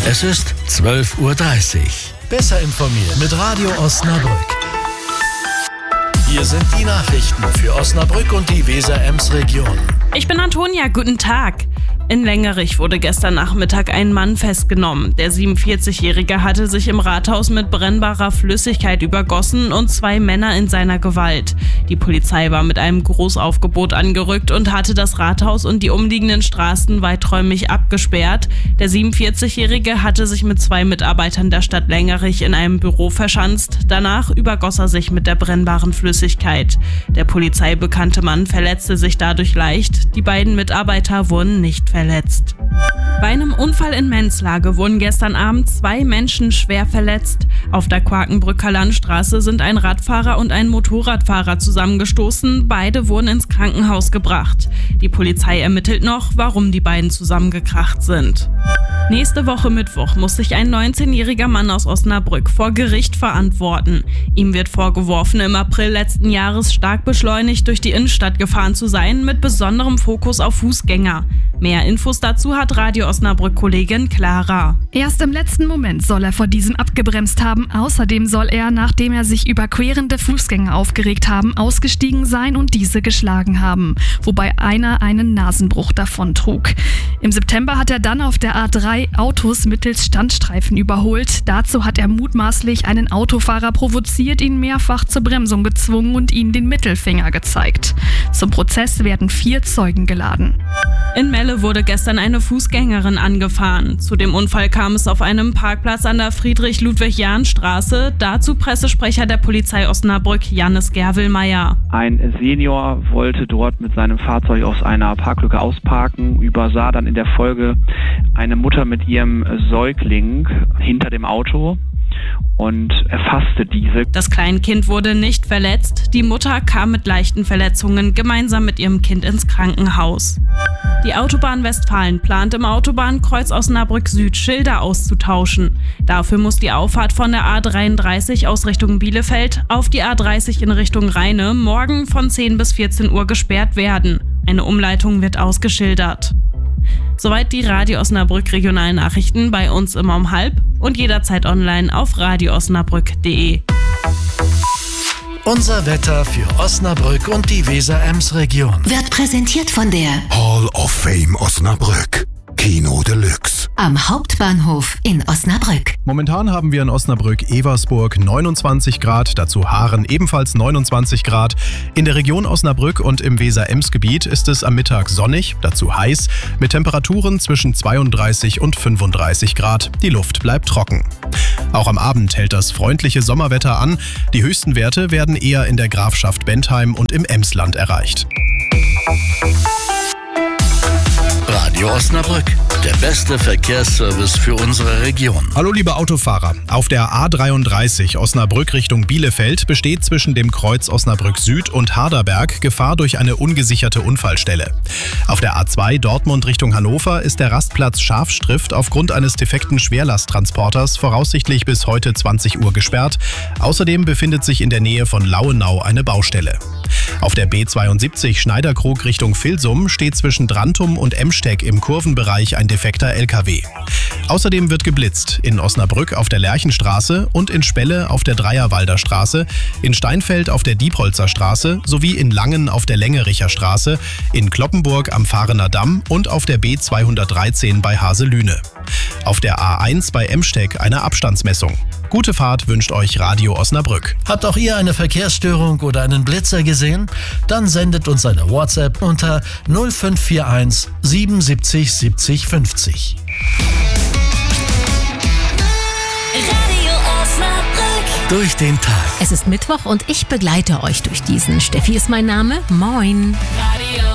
Es ist 12:30 Uhr. Besser informiert mit Radio Osnabrück. Hier sind die Nachrichten für Osnabrück und die Weser-Ems-Region. Ich bin Antonia, guten Tag. In Lengerich wurde gestern Nachmittag ein Mann festgenommen. Der 47-Jährige hatte sich im Rathaus mit brennbarer Flüssigkeit übergossen und 2 Männer in seiner Gewalt. Die Polizei war mit einem Großaufgebot angerückt und hatte das Rathaus und die umliegenden Straßen weiträumig abgesperrt. Der 47-Jährige hatte sich mit 2 Mitarbeitern der Stadt Lengerich in einem Büro verschanzt. Danach übergoss er sich mit der brennbaren Flüssigkeit. Der Polizei bekannte Mann verletzte sich dadurch leicht. Die beiden Mitarbeiter wurden nicht verletzt. Bei einem Unfall in Menzlage wurden gestern Abend 2 Menschen schwer verletzt. Auf der Quakenbrücker Landstraße sind ein Radfahrer und ein Motorradfahrer zusammengestoßen. Beide wurden ins Krankenhaus gebracht. Die Polizei ermittelt noch, warum die beiden zusammengekracht sind. Nächste Woche Mittwoch muss sich ein 19-jähriger Mann aus Osnabrück vor Gericht verantworten. Ihm wird vorgeworfen, im April letzten Jahres stark beschleunigt durch die Innenstadt gefahren zu sein, mit besonderem Fokus auf Fußgänger. Mehr Infos dazu hat Radio Osnabrück-Kollegin Clara. Erst im letzten Moment soll er vor diesem abgebremst haben. Außerdem soll er, nachdem er sich über querende Fußgänger aufgeregt haben, ausgestiegen sein und diese geschlagen haben, wobei einer einen Nasenbruch davontrug. Im September hat er dann auf der A3 Autos mittels Standstreifen überholt. Dazu hat er mutmaßlich einen Autofahrer provoziert, ihn mehrfach zur Bremsung gezwungen und ihm den Mittelfinger gezeigt. Zum Prozess werden 4 Zeugen geladen. In Melle wurde gestern eine Fußgängerin angefahren. Zu dem Unfall kam es auf einem Parkplatz an der Friedrich-Ludwig-Jahn-Straße. Dazu Pressesprecher der Polizei Osnabrück, Jannis Gerwelmeier. Ein Senior wollte dort mit seinem Fahrzeug aus einer Parklücke ausparken, übersah dann in der Folge eine Mutter mit ihrem Säugling hinter dem Auto und erfasste diese. Das Kleinkind wurde nicht verletzt. Die Mutter kam mit leichten Verletzungen gemeinsam mit ihrem Kind ins Krankenhaus. Die Autobahn Westfalen plant im Autobahnkreuz Osnabrück Süd Schilder auszutauschen. Dafür muss die Auffahrt von der A33 aus Richtung Bielefeld auf die A30 in Richtung Rheine morgen von 10 bis 14 Uhr gesperrt werden. Eine Umleitung wird ausgeschildert. Soweit die Radio Osnabrück Regionalnachrichten, bei uns immer um 12:30 und jederzeit online auf radioosnabrück.de. Unser Wetter für Osnabrück und die Weser-Ems-Region Wird präsentiert von der Hall of Fame Osnabrück. Kino Deluxe. am Hauptbahnhof in Osnabrück. Momentan haben wir in Osnabrück-Eversburg 29 Grad, dazu Haaren ebenfalls 29 Grad. In der Region Osnabrück und im Weser-Ems-Gebiet ist es am Mittag sonnig, dazu heiß, mit Temperaturen zwischen 32 und 35 Grad. Die Luft bleibt trocken. Auch am Abend hält das freundliche Sommerwetter an. Die höchsten Werte werden eher in der Grafschaft Bentheim und im Emsland erreicht. Radio Osnabrück, der beste Verkehrsservice für unsere Region. Hallo liebe Autofahrer, auf der A33 Osnabrück Richtung Bielefeld besteht zwischen dem Kreuz Osnabrück Süd und Harderberg Gefahr durch eine ungesicherte Unfallstelle. Auf der A2 Dortmund Richtung Hannover ist der Rastplatz Schafstrift aufgrund eines defekten Schwerlasttransporters voraussichtlich bis heute 20 Uhr gesperrt. Außerdem befindet sich in der Nähe von Lauenau eine Baustelle. Auf der B72 Schneiderkrug Richtung Vilsum steht zwischen Drantum und Emsteck im Kurvenbereich ein defekter LKW. Außerdem wird geblitzt in Osnabrück auf der Lerchenstraße und in Spelle auf der Dreierwalder Straße, in Steinfeld auf der Diepholzer Straße sowie in Langen auf der Längericher Straße, in Cloppenburg am Fahrener Damm und auf der B213 bei Haselüne. Auf der A1 bei Emsteck eine Abstandsmessung. Gute Fahrt wünscht euch Radio Osnabrück. Habt auch ihr eine Verkehrsstörung oder einen Blitzer gesehen? Dann sendet uns eine WhatsApp unter 0541 77 70 50. Radio Osnabrück. Durch den Tag. Es ist Mittwoch und ich begleite euch durch diesen. Steffi ist mein Name. Moin. Radio